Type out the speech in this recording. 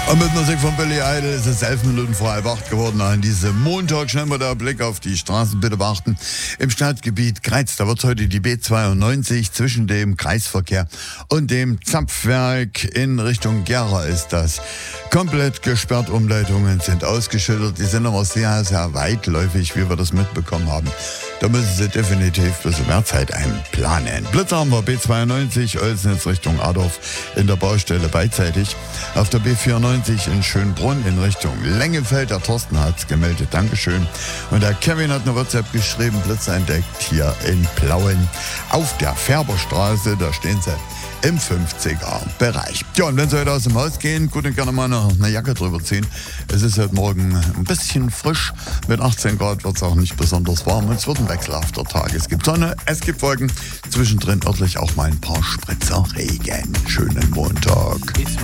Und mit Musik von Billy Idol ist es 11 Minuten vor 7:30 geworden. An diesem Montag schnell mal der Blick auf die Straßen. Bitte beachten, im Stadtgebiet Greiz, da wird heute die B92 zwischen dem Kreisverkehr und dem Zapfwerk in Richtung Gera ist das komplett gesperrt. Umleitungen sind ausgeschüttet. Die sind aber sehr, sehr weitläufig, wie wir das mitbekommen haben. Da müssen Sie definitiv ein bisschen mehr Zeit einplanen. Blitzer haben wir B92, Oelsnitz Richtung Adorf in der Baustelle beidseitig. Auf der B94 in Schönbrunn in Richtung Lengefeld. Der Thorsten hat's gemeldet. Dankeschön. Und der Kevin hat eine WhatsApp geschrieben. Blitzer entdeckt hier in Plauen. Auf der Färberstraße, da stehen sie im 50er-Bereich. Ja, und wenn Sie heute aus dem Haus gehen, gut und gerne mal noch eine Jacke drüber ziehen. Es ist heute Morgen ein bisschen frisch. Mit 18 Grad wird es auch nicht besonders warm. Und es wird ein wechselhafter Tag. Es gibt Sonne, es gibt Wolken. Zwischendrin örtlich auch mal ein paar Spritzer Regen. Schönen Montag.